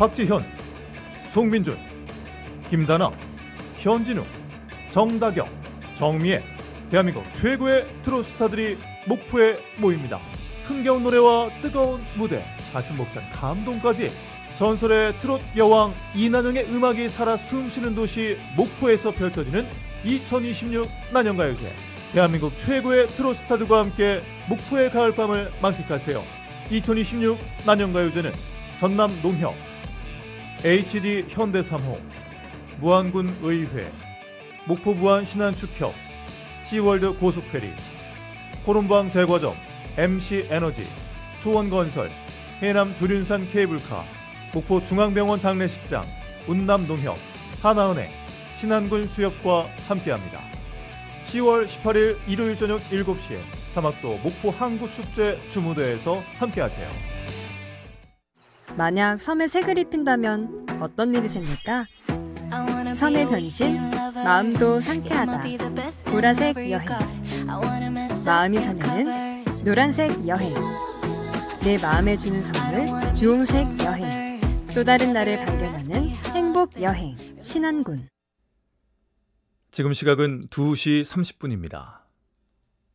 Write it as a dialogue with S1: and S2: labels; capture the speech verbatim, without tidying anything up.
S1: 박지현, 송민준, 김다나, 현진우, 정다경, 정미애, 대한민국 최고의 트로트 스타들이 목포에 모입니다. 흥겨운 노래와 뜨거운 무대, 가슴 벅찬 감동까지 전설의 트로트 여왕 이난영의 음악이 살아 숨쉬는 도시 목포에서 펼쳐지는 이천이십육 난영가요제. 대한민국 최고의 트로트 스타들과 함께 목포의 가을밤을 만끽하세요. 이천이십육 난영가요제는 전남 농협, 에이치디 현대삼호, 무안군 의회, 목포 무안 신안축협, 시월드 고속페리, 호lum방 제과점, 엠씨 에너지, 초원건설, 해남 두륜산 케이블카, 목포 중앙병원 장례식장, 운남농협, 하나은행, 신안군 수협과 함께합니다. 시월 십팔일 일요일 저녁 일곱 시에 사막도 목포 항구축제 주무대에서 함께하세요.
S2: 만약 섬에 색을 입힌다면 어떤 일이 생길까? 섬의 변신, 마음도 상쾌하다. 보라색 여행. 마음이 설레는 노란색 여행. 내 마음에 주는 선물 주홍색 여행. 또 다른 나를 발견하는 행복 여행 신안군.
S1: 지금 시각은 두 시 삼십 분입니다.